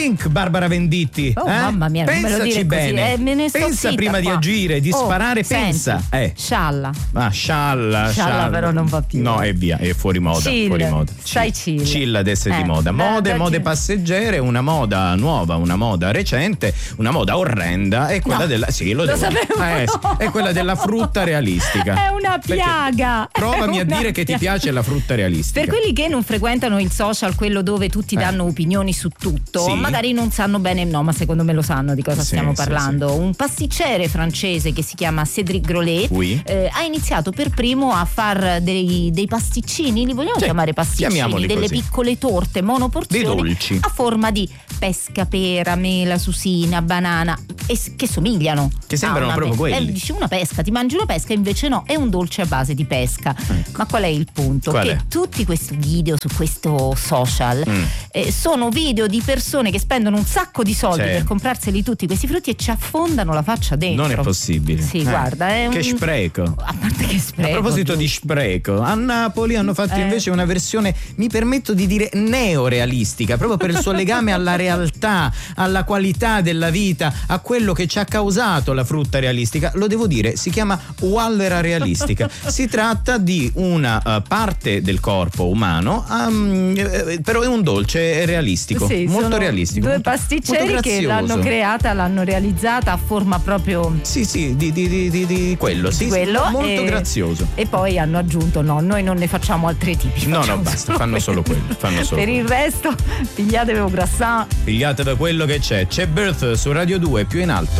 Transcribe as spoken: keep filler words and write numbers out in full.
link, Barbara Venditti. Oh, eh? mamma mia, non me lo Pensaci dire bene. così. Eh, me ne sto pensa zitta prima qua. di agire, di Oh, sparare, senti, pensa. Eh. Scialla. Ah, scialla, Scialla però non va più. No, è via, è fuori moda. Chill. Fuori moda. Stai chill. Chill adesso è Eh, di moda. Mode, da- mode da- passeggere, una moda nuova, una moda recente, una moda orrenda è quella No. della. Sì, lo, Lo devo sapevo, eh, sì, no. è quella della frutta realistica. È una Perché piaga. Provami È a una dire che ti piaga. piace la frutta realistica. Per quelli che non frequentano il social, quello dove tutti Eh. danno opinioni su tutto, Sì. magari non sanno bene, no, ma secondo me lo sanno di cosa Sì, stiamo sì, parlando. Un pasticcere francese che si chiama Cédric Grolet Oui. eh, ha iniziato per primo a far dei, dei pasticcini, li vogliamo Sì, chiamare pasticcini, chiamiamoli delle così. piccole torte monoporzioni Dei dolci. a forma di pesca, pera, mela, susina, banana, e s- che somigliano Che sembrano a una proprio pesca. quelli. Eh, dici una pesca, ti mangi una pesca, invece no, è un dolce a base di pesca. Ma qual è il punto? Qual che è? tutti questi video su questo social Mm. eh, sono video di persone che spendono un sacco di soldi Sì. per comprarseli tutti questi frutti e ci affondano la faccia dentro. Non è possibile. Sì, Eh, guarda, è che un... spreco. A parte che spreco. A proposito tu. di spreco, a Napoli hanno fatto Eh. invece una versione, mi permetto di dire, neorealistica, proprio per il suo legame alla realtà, alla qualità della vita, a quello che ci ha causato la frutta realistica. Lo devo dire, si chiama Wallera realistica. Si tratta di una uh, parte del corpo umano, um, eh, però è un dolce realistico, Sì, molto sono realistico. Due molto- pasticceri molto che grazioso. l'hanno creata, l'hanno realizzata a forma proprio Sì, sì, di, di, di, di, di quello, sì, sì, quello molto e, grazioso. e poi hanno aggiunto no, noi non ne facciamo altri tipi, No, no, facciamo basta, fanno solo quello, fanno solo per il resto pigliatevi un croissant. Pigliate da quello che c'è. C'è Birth su Radio due, più in alto.